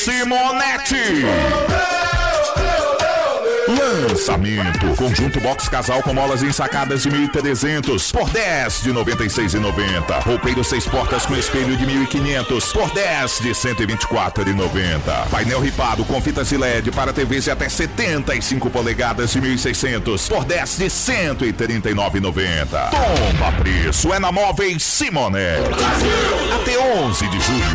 Simonete. Lançamento: conjunto box casal com molas ensacadas de 1.300 por 10 de 96,90. Roupeiro 6 portas com espelho de 1.500 por 10 de 124,90. Painel ripado com fitas de LED para TVs de até 75 polegadas de 1.600 por 10 de 139,90. Toma preço, é na Móveis Simonete. Até 11 de julho.